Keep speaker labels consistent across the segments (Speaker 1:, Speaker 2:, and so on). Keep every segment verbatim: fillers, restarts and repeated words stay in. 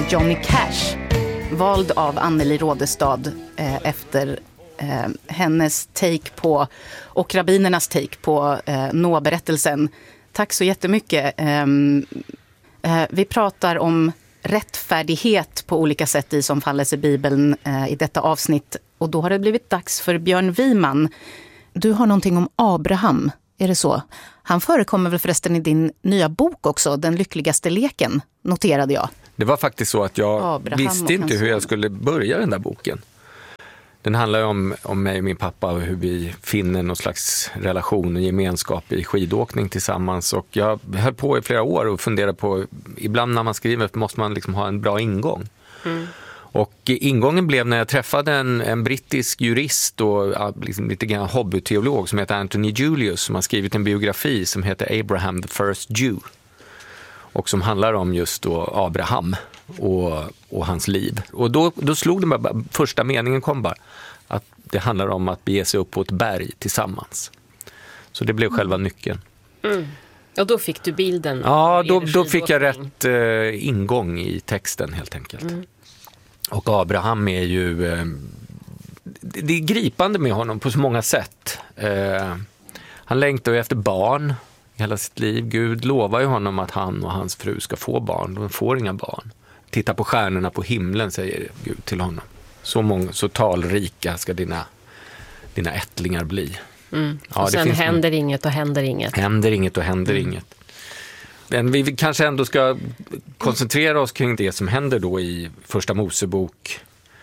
Speaker 1: med Johnny Cash, vald av Anneli Rådestad eh, efter eh, hennes take på, och rabbinernas take på eh, Noa-berättelsen. Tack så jättemycket. Eh, eh, vi pratar om rättfärdighet på olika sätt i Som falles i Bibeln eh, i detta avsnitt. Och då har det blivit dags för Björn Wiman. Du har någonting om Abraham, är det så? Han förekommer väl förresten i din nya bok också, Den lyckligaste leken, noterade jag.
Speaker 2: Det var faktiskt så att jag
Speaker 1: Abraham
Speaker 2: visste inte hur jag skulle börja den där boken. Den handlar ju om, om mig och min pappa och hur vi finner någon slags relation och gemenskap i skidåkning tillsammans. Och jag höll på i flera år och funderade på, ibland när man skriver måste man liksom ha en bra ingång. Mm. Och ingången blev när jag träffade en, en brittisk jurist och liksom lite grann hobbyteolog som heter Anthony Julius, som har skrivit en biografi som heter Abraham the First Jew. Och som handlar om just då Abraham och, och hans liv. Och då, då slog det bara, första meningen kom bara, att det handlar om att bege sig upp på ett berg tillsammans. Så det blev mm. själva nyckeln.
Speaker 3: Mm. Och då fick du bilden?
Speaker 2: Ja, då, då fick jag rätt eh, ingång i texten helt enkelt. Mm. Och Abraham är ju, eh, det är gripande med honom på så många sätt. Eh, han längtar ju efter barn hela sitt liv. Gud lovar ju honom att han och hans fru ska få barn. De får inga barn. Titta på stjärnorna på himlen, säger Gud till honom. Så, många, så talrika ska dina, dina ättlingar bli.
Speaker 3: Mm. Ja, och sen händer någon... inget och händer inget.
Speaker 2: Händer inget och händer mm. inget. Men vi kanske ändå ska koncentrera oss kring det som händer då i Första Mosebok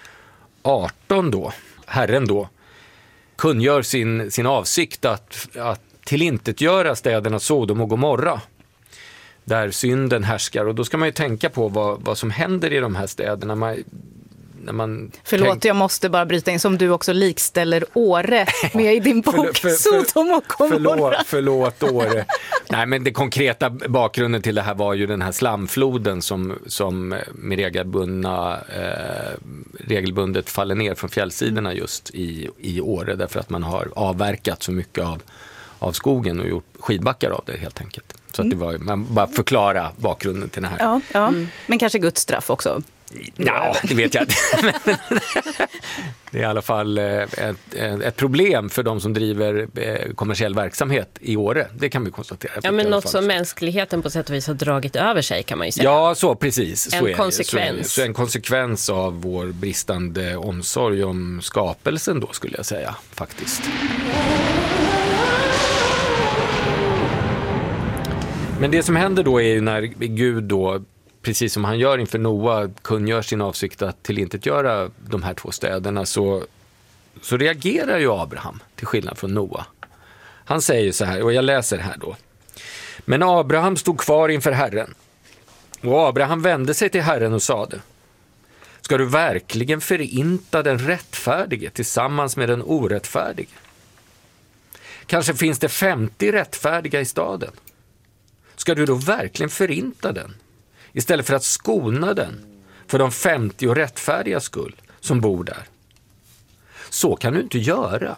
Speaker 2: arton då. Herren då kungör sin, sin avsikt att, att tillintetgöra städerna Sodom och Gomorra, där synden härskar. Och då ska man ju tänka på vad, vad som händer i de här städerna. Man, när man
Speaker 1: Förlåt,
Speaker 2: tänk...
Speaker 1: jag måste bara bryta in, som du också likställer Åre med i din bok för, för, för, Sodom och Gomorra.
Speaker 2: Förlåt, förlåt Åre. Nej, men det konkreta bakgrunden till det här var ju den här slamfloden som, som med regelbundna, eh, regelbundet faller ner från fjällsidorna just i, i Åre, därför att man har avverkat så mycket av av skogen och gjort skidbackar av det helt enkelt. Så att det var, man bara förklara bakgrunden till det här.
Speaker 1: Ja, ja. Mm. Men kanske Guds straff också.
Speaker 2: Ja, det vet jag inte. Det är i alla fall ett, ett problem för de som driver kommersiell verksamhet i Åre. Det kan vi konstatera.
Speaker 3: Ja, men något som mänskligheten på sätt och vis har dragit över sig, kan man ju säga.
Speaker 2: Ja, så precis.
Speaker 3: En
Speaker 2: så är
Speaker 3: konsekvens.
Speaker 2: Så, så en konsekvens av vår bristande omsorg om skapelsen då, skulle jag säga, faktiskt. Men det som händer då är ju när Gud då, precis som han gör inför Noa, kungör sin avsikt att tillintetgöra de här två städerna, så, så reagerar ju Abraham till skillnad från Noa. Han säger så här, och jag läser här då. Men Abraham stod kvar inför Herren, och Abraham vände sig till Herren och sade: ska du verkligen förinta den rättfärdige tillsammans med den orättfärdige? Kanske finns det femtio rättfärdiga i staden. Ska du då verkligen förinta den, istället för att skona den för de femtio rättfärdiga skull som bor där? Så kan du inte göra.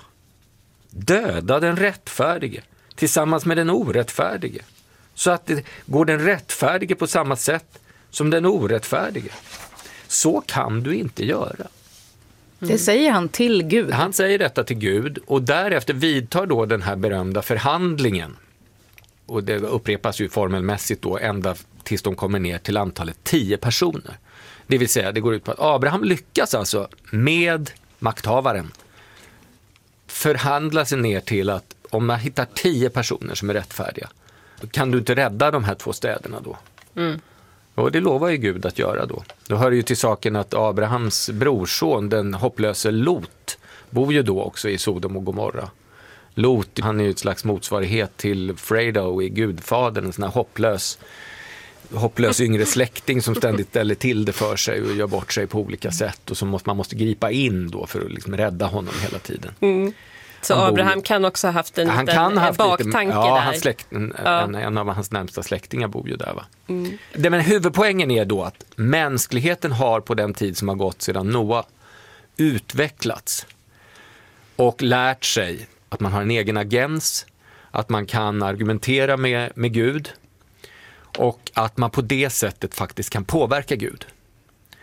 Speaker 2: Döda den rättfärdige tillsammans med den orättfärdige, så att det går den rättfärdige på samma sätt som den orättfärdige. Så kan du inte göra. Mm.
Speaker 1: Det säger han till Gud.
Speaker 2: Han säger detta till Gud, och därefter vidtar då den här berömda förhandlingen. Och det upprepas ju formelmässigt då ända tills de kommer ner till antalet tio personer. Det vill säga, det går ut på att Abraham lyckas alltså med makthavaren förhandla sig ner till att om man hittar tio personer som är rättfärdiga, då kan du inte rädda de här två städerna då. Mm. Och det lovar ju Gud att göra då. Då hör det ju till saken att Abrahams brorson, den hopplöse Lot, bor ju då också i Sodom och Gomorra. Lot, han är ju ett slags motsvarighet till Fredo i Gudfadern, en sån här hopplös, hopplös yngre släkting som ständigt ställer till det för sig och gör bort sig på olika sätt, och som måste, man måste gripa in då för att liksom rädda honom hela tiden.
Speaker 3: Mm. Så han Abraham bor, kan också ha haft en
Speaker 2: han kan ha haft
Speaker 3: baktanke
Speaker 2: lite, ja,
Speaker 3: där.
Speaker 2: Hans släkt, en,
Speaker 3: ja.
Speaker 2: en, en av hans närmsta släktingar bor ju där, va? Mm. Det, men huvudpoängen är då att mänskligheten har på den tid som har gått sedan Noa utvecklats och lärt sig att man har en egen agens, att man kan argumentera med, med Gud, och att man på det sättet faktiskt kan påverka Gud.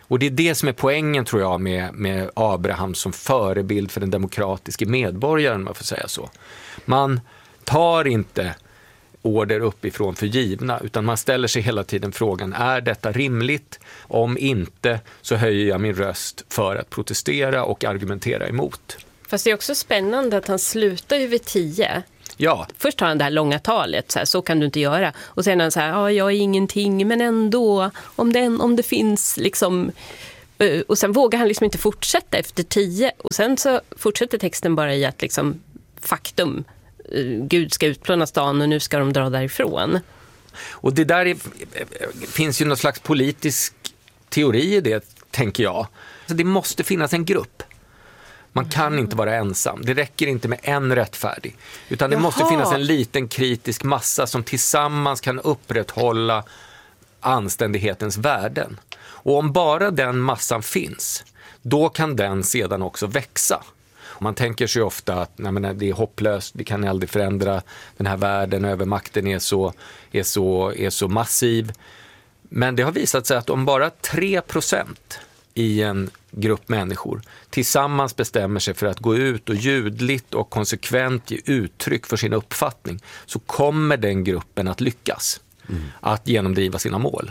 Speaker 2: Och det är det som är poängen, tror jag, med, med Abraham som förebild för den demokratiska medborgaren, om man får säga så. Man tar inte order uppifrån för givna, utan man ställer sig hela tiden frågan, är detta rimligt? Om inte, så höjer jag min röst för att protestera och argumentera emot.
Speaker 3: Fast det är också spännande att han slutar ju vid tio.
Speaker 2: Ja.
Speaker 3: Först har han det här långa talet, så, här, så kan du inte göra. Och sen är han så här, ja, jag är ingenting, men ändå, om det, om det finns liksom... Och sen vågar han liksom inte fortsätta efter tio. Och sen så fortsätter texten bara i att liksom, faktum, Gud ska utplåna stan och nu ska de dra därifrån.
Speaker 2: Och det där är, finns ju någon slags politisk teori i det, tänker jag. Så det måste finnas en grupp. Man kan inte vara ensam. Det räcker inte med en rättfärdig. Utan det
Speaker 1: Jaha.
Speaker 2: måste finnas en liten kritisk massa som tillsammans kan upprätthålla anständighetens värden. Och om bara den massan finns, då kan den sedan också växa. Man tänker sig ofta att nej, men det är hopplöst, vi kan aldrig förändra den här världen, övermakten är så, är så, är så massiv. Men det har visat sig att om bara tre procent i en grupp människor tillsammans bestämmer sig för att gå ut och ljudligt och konsekvent ge uttryck för sin uppfattning, så kommer den gruppen att lyckas mm. att genomdriva sina mål.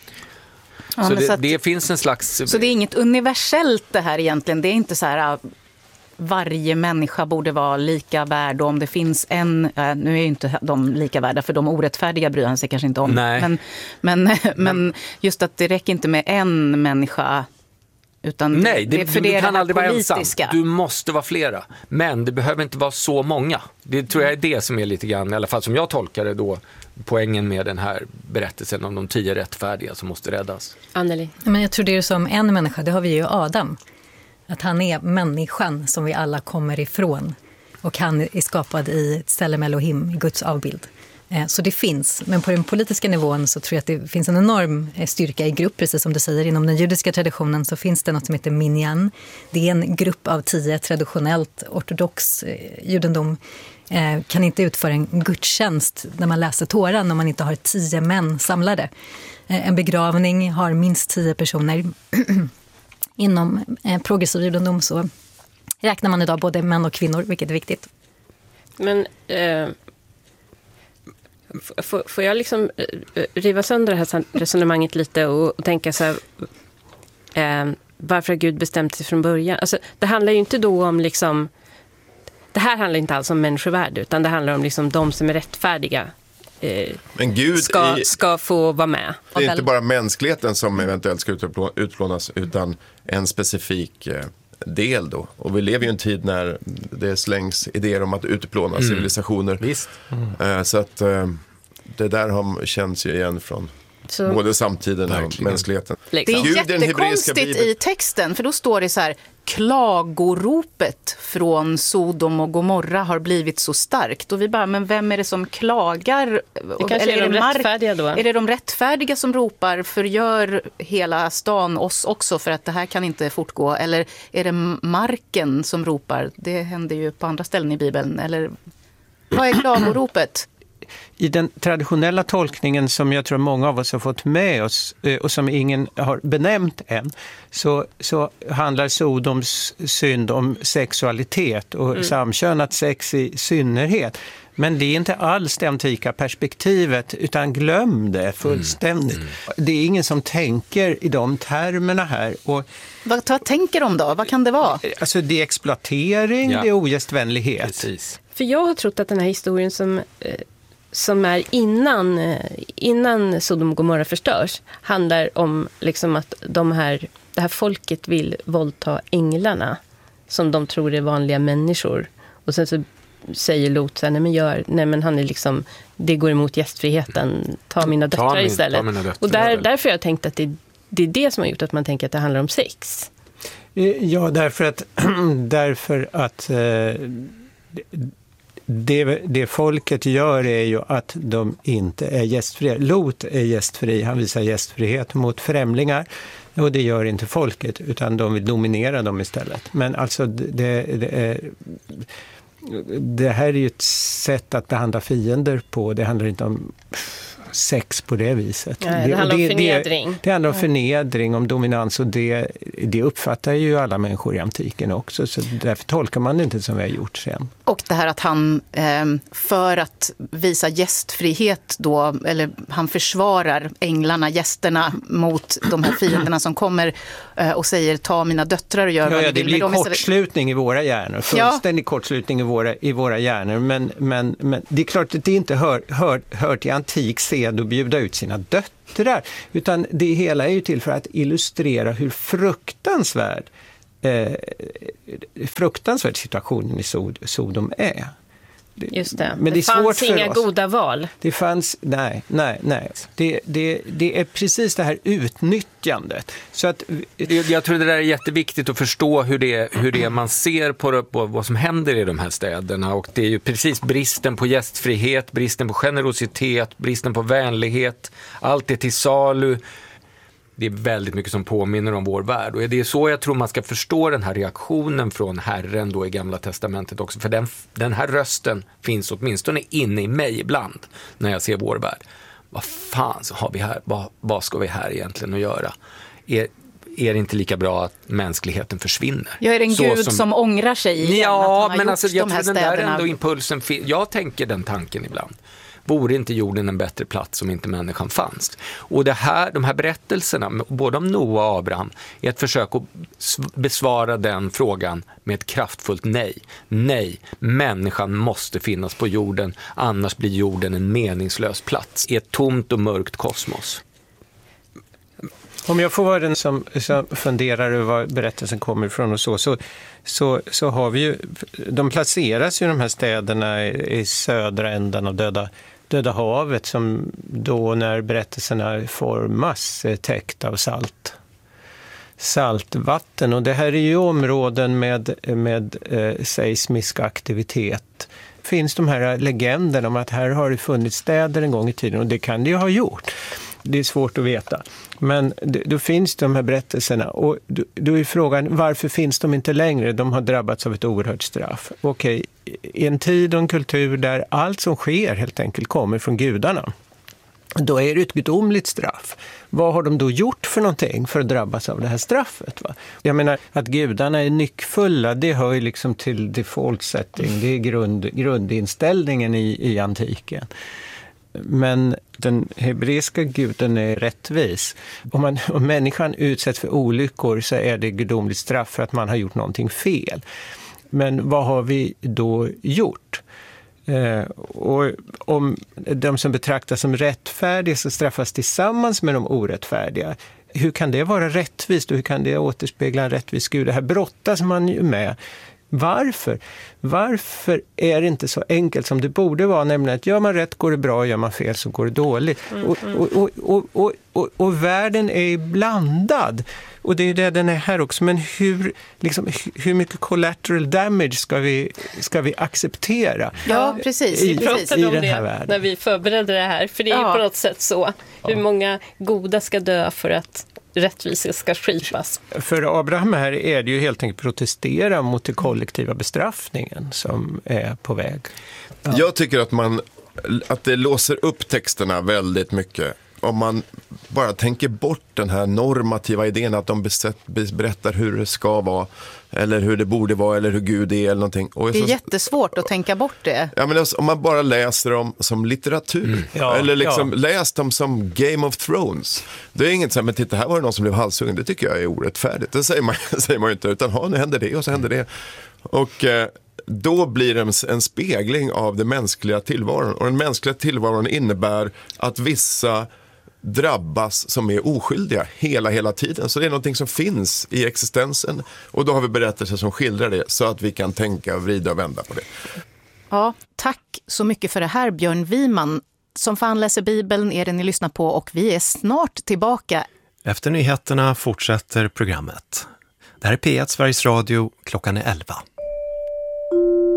Speaker 1: Ja,
Speaker 2: så det,
Speaker 1: så att,
Speaker 2: det finns en slags...
Speaker 1: Så det är inget universellt det här egentligen. Det är inte så här... varje människa borde vara lika värd, och om det finns en, äh, nu är ju inte de lika värda, för de orättfärdiga bryr han sig kanske inte om.
Speaker 2: Nej.
Speaker 1: Men, men, men just att det räcker inte med en människa, utan
Speaker 2: Nej, det,
Speaker 1: det, för
Speaker 2: du,
Speaker 1: det
Speaker 2: du kan aldrig vara ensam.
Speaker 1: politiska.
Speaker 2: Du måste vara flera. Men det behöver inte vara så många. Det tror jag är det som är lite grann, i alla fall som jag tolkar det då, poängen med den här berättelsen om de tio rättfärdiga som måste räddas.
Speaker 3: Anneli?
Speaker 4: Men jag tror det är som en människa, det har vi ju Adam. Att han är människan som vi alla kommer ifrån. Och han är skapad i Tselem Elohim, i Guds avbild. Så det finns. Men på den politiska nivån så tror jag att det finns en enorm styrka i grupp. Precis som du säger, inom den judiska traditionen så finns det något som heter minyan. Det är en grupp av tio traditionellt ortodox judendom. Kan inte utföra en gudstjänst när man läser Toran om man inte har tio män samlade. En begravning har minst tio personer. Inom eh, progressiv judendom så räknar man idag både män och kvinnor, vilket är viktigt.
Speaker 3: Men eh, f- får jag liksom eh, riva sönder det här resonemanget lite och, och tänka så här, eh, varför har Gud bestämt sig från början? Alltså, det handlar ju inte då om liksom, det här handlar inte alls om människovärde, utan det handlar om liksom de som är rättfärdiga.
Speaker 5: Men Gud
Speaker 3: ska,
Speaker 5: i,
Speaker 3: ska få vara med.
Speaker 5: det är inte bara mänskligheten som eventuellt ska utplånas, utan en specifik del då. Och vi lever ju i en tid när det slängs idéer om att utplåna mm. civilisationer.
Speaker 2: Visst. Mm.
Speaker 5: Så att det där har känns ju igen från så, både samtiden och
Speaker 2: verkligen.
Speaker 5: Mänskligheten.
Speaker 1: Det är
Speaker 5: Gud,
Speaker 1: jättekonstigt i texten, för då står det så här: klagoropet från Sodom och Gomorra har blivit så starkt. Och vi bara, men vem är det som klagar?
Speaker 3: Det kanske
Speaker 1: Eller
Speaker 3: är de
Speaker 1: mark-
Speaker 3: rättfärdiga då?
Speaker 1: Är det de rättfärdiga som ropar, förgör hela stan oss också för att det här kan inte fortgå? Eller är det marken som ropar? Det händer ju på andra ställen i Bibeln. Eller vad är klagoropet?
Speaker 6: I den traditionella tolkningen som jag tror många av oss har fått med oss och som ingen har benämnt än, så, så handlar Sodoms synd om sexualitet och mm. samkönat sex i synnerhet. Men det är inte alls det antika perspektivet, utan glöm det fullständigt. Mm. Mm. Det är ingen som tänker i de termerna här. Och,
Speaker 1: vad, vad tänker de då? Vad kan det vara?
Speaker 6: Alltså det är exploatering, ja. Det är ogästvänlighet.
Speaker 2: Precis.
Speaker 3: För jag har trott att den här historien som... Eh, som är innan, innan Sodom och Gomorra förstörs, handlar om liksom att de här, det här folket vill våldta änglarna som de tror är vanliga människor. Och sen så säger Lot så här, nej men, gör, nej men han är liksom, det går emot gästfriheten, ta mina döttrar ta min, istället. Ta mina döttrar, och där, därför har jag tänkt att det, det är det som har gjort att man tänker att det handlar om sex.
Speaker 6: Ja, därför att, därför att eh, Det, det folket gör är ju att de inte är gästfria. Lot är gästfri, han visar gästfrihet mot främlingar, och det gör inte folket, utan de vill dominera dem istället. Men alltså det, det, är, det här är ju ett sätt att behandla fiender på. Det handlar inte om sex på det viset.
Speaker 3: Ja, det, det handlar om förnedring.
Speaker 6: Det, det handlar om förnedring, om dominans, och det, det uppfattar ju alla människor i antiken också, så därför tolkar man det inte som vi har gjort sen.
Speaker 1: Och det här att han, för att visa gästfrihet då, eller han försvarar änglarna, gästerna mot de här fienderna som kommer och säger ta mina döttrar och gör
Speaker 6: ja,
Speaker 1: vad
Speaker 6: ja,
Speaker 1: ni vill.
Speaker 6: Det blir
Speaker 1: de
Speaker 6: kortslutning i våra hjärnor, fullständig ja. kortslutning i våra, i våra hjärnor, men, men, men det är klart att det inte hör, hör, hör till antik sed att bjuda ut sina döttrar, utan det hela är ju till för att illustrera hur fruktansvärd eh, fruktansvärd situationen i Sod, Sodom är. Det,
Speaker 3: Just det.
Speaker 6: Men det,
Speaker 3: det fanns
Speaker 6: svårt
Speaker 3: inga
Speaker 6: oss.
Speaker 3: goda val.
Speaker 6: Det fanns, nej, nej, nej. Det, det, det är precis det här utnyttjandet. Så att,
Speaker 2: jag tror det där är jätteviktigt att förstå hur det, hur det är man ser på, på vad som händer i de här städerna. Och det är ju precis bristen på gästfrihet, bristen på generositet, bristen på vänlighet. Allt är till salu. Det är väldigt mycket som påminner om vår värld. Och det är så jag tror man ska förstå den här reaktionen från Herren då i Gamla testamentet också. För den, den här rösten finns åtminstone inne i mig ibland när jag ser vår värld. Vad fan har vi här? Vad, vad ska vi här egentligen att göra? Är, är det inte lika bra att mänskligheten försvinner?
Speaker 1: Jag är en
Speaker 2: så
Speaker 1: gud
Speaker 2: som,
Speaker 1: som ångrar sig igen.
Speaker 2: Ja,
Speaker 1: att han
Speaker 2: men
Speaker 1: har
Speaker 2: alltså,
Speaker 1: gjort
Speaker 2: jag
Speaker 1: de här
Speaker 2: tror den där
Speaker 1: städerna.
Speaker 2: ändå impulsen. Jag tänker den tanken ibland. Vore inte jorden en bättre plats om inte människan fanns? Och det här, de här berättelserna, både om Noa och Abraham, är ett försök att besvara den frågan med ett kraftfullt nej. Nej, människan måste finnas på jorden, annars blir jorden en meningslös plats i ett tomt och mörkt kosmos.
Speaker 6: Om jag får vara den som, som funderar över var berättelsen kommer ifrån och så, så, så, så har vi ju, de placeras ju de här städerna i, i södra ändan av Döda, Döda havet, som då när berättelserna formas är täckt av salt. saltvatten. Och det här är ju områden med, med eh, seismisk aktivitet. Finns de här legenderna om att här har det funnits städer en gång i tiden, och det kan det ju ha gjort. Det är svårt att veta. Men då finns de här berättelserna, och då är frågan, varför finns de inte längre? De har drabbats av ett oerhört straff. Okej, i en tid och en kultur där allt som sker helt enkelt kommer från gudarna, då är det ett gudomligt straff. Vad har de då gjort för någonting för att drabbas av det här straffet? Va? Jag menar, att gudarna är nyckfulla, det hör ju liksom till default setting. Det är grund, grundinställningen i, i antiken. Men den hebreiska guden är rättvis. Om, man, om människan utsätts för olyckor så är det gudomligt straff för att man har gjort någonting fel. Men vad har vi då gjort? Eh, och om de som betraktas som rättfärdiga ska straffas tillsammans med de orättfärdiga, hur kan det vara rättvist och hur kan det återspegla en rättvis Gud? Det här brottas man ju med. Varför? Varför är det inte så enkelt som det borde vara, nämligen att gör man rätt går det bra, gör man fel så går det dåligt. Mm, och, och, och, och, och, och, och världen är blandad. Och det är det den är här också. Men hur, liksom, hur mycket collateral damage ska vi, ska vi acceptera?
Speaker 1: Ja, precis.
Speaker 3: Vi
Speaker 1: i,
Speaker 3: pratade
Speaker 1: i
Speaker 3: om
Speaker 1: den
Speaker 3: det
Speaker 1: här världen.
Speaker 3: när vi förberedde det här. För det är ja. på något sätt så. Hur många goda ska dö för att rättvisa ska skipas?
Speaker 6: För Abraham här är det ju helt enkelt protestera mot den kollektiva bestraffningen som är på väg.
Speaker 5: Ja. Jag tycker att, man, att det låser upp texterna väldigt mycket. Om man bara tänker bort den här normativa idén att de berättar hur det ska vara eller hur det borde vara eller hur Gud är eller någonting. Och
Speaker 1: det är
Speaker 5: så,
Speaker 1: jättesvårt att tänka bort det.
Speaker 5: Ja, men om man bara läser dem som litteratur mm. ja, eller liksom ja. läs dem som Game of Thrones. Det är inget så här, men titta, här var det någon som blev halshuggen. Det tycker jag är orättfärdigt. Det säger man, säger man ju inte, utan ha, nu händer det och så händer det. Och eh, då blir det en spegling av den mänskliga tillvaron. Och den mänskliga tillvaron innebär att vissa drabbas som är oskyldiga hela, hela tiden. Så det är någonting som finns i existensen. Och då har vi berättelser som skildrar det så att vi kan tänka, vrida och vända på det.
Speaker 1: Ja, tack så mycket för det här, Björn Wiman. Som fan läser Bibeln är det ni lyssnar på, och vi är snart tillbaka.
Speaker 7: Efter nyheterna fortsätter programmet. Det här är P ett Sveriges Radio, klockan är elva.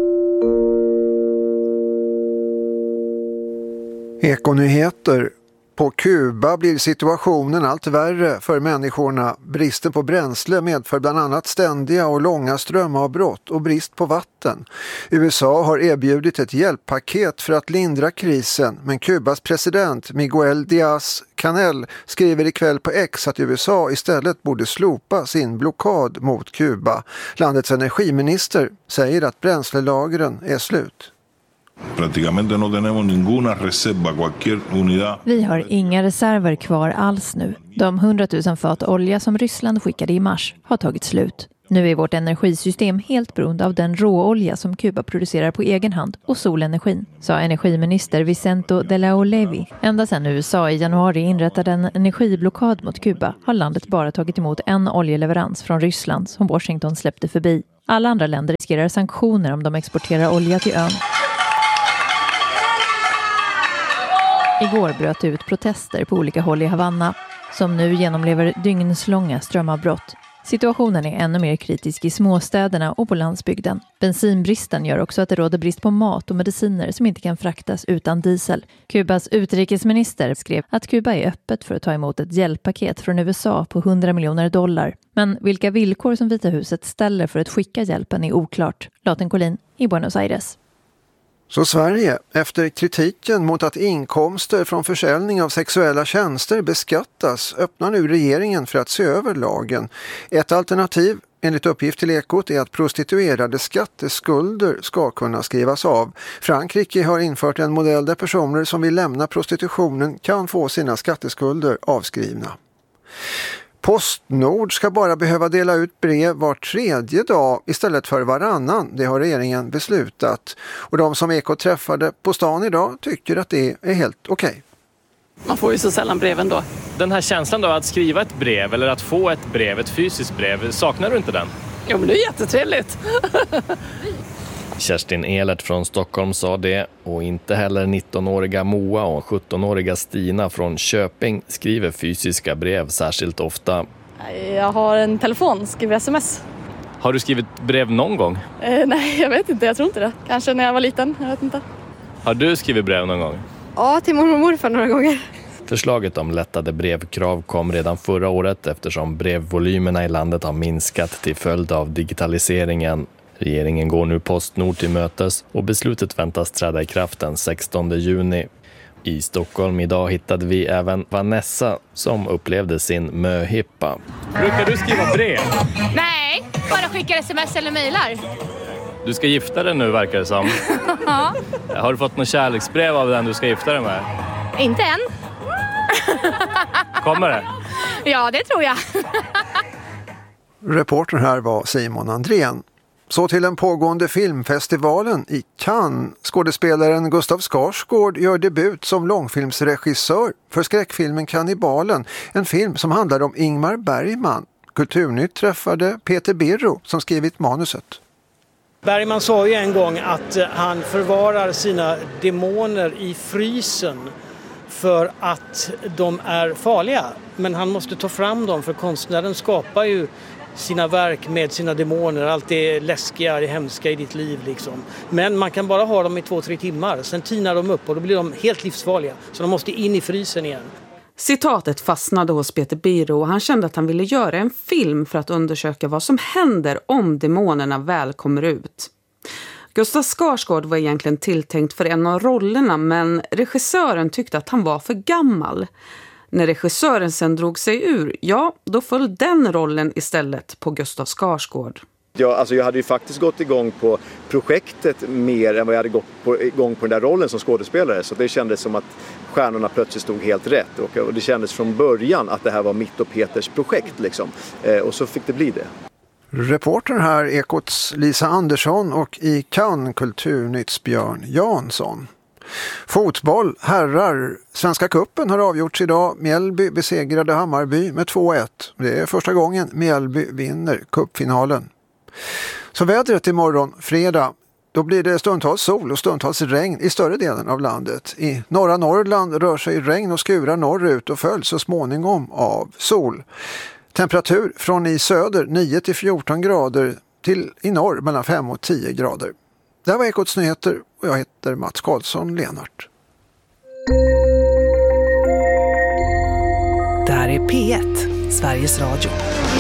Speaker 8: Ekonyheter På Kuba blir situationen allt värre för människorna. Bristen på bränsle medför bland annat ständiga och långa strömavbrott och brist på vatten. U S A har erbjudit ett hjälppaket för att lindra krisen, men Kubas president Miguel Díaz-Canel skriver ikväll på X att U S A istället borde slopa sin blockad mot Kuba. Landets energiminister säger att bränslelagren är slut.
Speaker 9: Vi har inga reserver kvar alls nu. De hundratusen fat olja som Ryssland skickade i mars har tagit slut. Nu är vårt energisystem helt beroende av den råolja som Kuba producerar på egen hand och solenergin, sa energiminister Vicente de la Olevi. Ända sedan U S A i januari inrättade en energiblockad mot Kuba har landet bara tagit emot en oljeleverans från Ryssland som Washington släppte förbi. Alla andra länder riskerar sanktioner om de exporterar olja till ön. Igår bröt ut protester på olika håll i Havanna som nu genomlever dygnslånga strömavbrott. Situationen är ännu mer kritisk i småstäderna och på landsbygden. Bensinbristen gör också att det råder brist på mat och mediciner som inte kan fraktas utan diesel. Kubas utrikesminister skrev att Kuba är öppet för att ta emot ett hjälppaket från U S A på hundra miljoner dollar. Men vilka villkor som Vita huset ställer för att skicka hjälpen är oklart. Laten Collin i Buenos Aires.
Speaker 8: Så Sverige, efter kritiken mot att inkomster från försäljning av sexuella tjänster beskattas, öppnar nu regeringen för att se över lagen. Ett alternativ, enligt uppgift till Ekot, är att prostituerade skatteskulder ska kunna skrivas av. Frankrike har infört en modell där personer som vill lämna prostitutionen kan få sina skatteskulder avskrivna. Postnord ska bara behöva dela ut brev var tredje dag istället för varannan. Det har regeringen beslutat. Och de som Ekot träffade på stan idag tycker att det är helt okej. Okay.
Speaker 10: Man får ju så sällan breven då.
Speaker 11: Den här känslan då att skriva ett brev eller att få ett brev, ett fysiskt brev, saknar du inte den?
Speaker 10: Jo, men det är jättetrevligt.
Speaker 11: Kerstin Ehlert från Stockholm sa det, och inte heller nittonåriga Moa och sjuttonåriga Stina från Köping skriver fysiska brev särskilt ofta.
Speaker 12: Jag har en telefon, skriver sms.
Speaker 11: Har du skrivit brev någon gång?
Speaker 12: Eh, nej, jag vet inte, jag tror inte det. Kanske när jag var liten, jag vet inte.
Speaker 11: Har du skrivit brev någon gång?
Speaker 12: Ja, till mormor och morfar några gånger.
Speaker 11: Förslaget om lättade brevkrav kom redan förra året eftersom brevvolymerna i landet har minskat till följd av digitaliseringen. Regeringen går nu Postnord till mötes och beslutet väntas träda i kraft den sextonde juni. I Stockholm idag hittade vi även Vanessa som upplevde sin möhippa. Brukar du skriva brev?
Speaker 13: Nej, bara skickar sms eller mejlar.
Speaker 11: Du ska gifta dig nu, verkar det som.
Speaker 13: Ja.
Speaker 11: Har du fått något kärleksbrev av den du ska gifta dig med?
Speaker 13: Inte än.
Speaker 11: Kommer det?
Speaker 13: Ja, det tror jag.
Speaker 8: Reportern här var Simon Andrén. Så till den pågående filmfestivalen i Cannes. Skådespelaren Gustav Skarsgård gör debut som långfilmsregissör för skräckfilmen Kannibalen. En film som handlar om Ingmar Bergman. Kulturnytt träffade Peter Birro som skrivit manuset.
Speaker 14: Bergman sa ju en gång att han förvarar sina demoner i frysen för att de är farliga. Men han måste ta fram dem, för konstnären skapar ju sina verk med sina demoner. Allt det läskiga, det hemska i ditt liv liksom. Men man kan bara ha dem i två, tre timmar. Sen tinar de upp och då blir de helt livsfarliga. Så de måste in i frysen igen.
Speaker 15: Citatet fastnade hos Peter Birro och han kände att han ville göra en film för att undersöka vad som händer om demonerna väl kommer ut. Gustav Skarsgård var egentligen tilltänkt för en av rollerna, men regissören tyckte att han var för gammal. När regissören sen drog sig ur, ja, då föll den rollen istället på Gustav Skarsgård.
Speaker 16: Ja, alltså jag hade ju faktiskt gått igång på projektet mer än vad jag hade gått på, igång på den där rollen som skådespelare. Så det kändes som att stjärnorna plötsligt stod helt rätt. Och, och det kändes från början att det här var mitt och Peters projekt liksom. Eh, och så fick det bli det.
Speaker 8: Reporter här Ekots Lisa Andersson och i Cannes Kulturnytts Björn Jansson. Fotboll, herrar. Svenska cupen har avgjorts idag. Mjällby besegrade Hammarby med två ett. Det är första gången Mjällby vinner cupfinalen. Så vädret imorgon, fredag. Då blir det stundtals sol och stundtals regn i större delen av landet. I norra Norrland rör sig regn och skurar norrut och följs så småningom av sol. Temperatur från i söder nio till fjorton grader till i norr mellan fem och tio grader. Det här var Ekots nyheter och jag heter Mats Karlsson Lenart.
Speaker 17: är P ett, Sveriges Radio.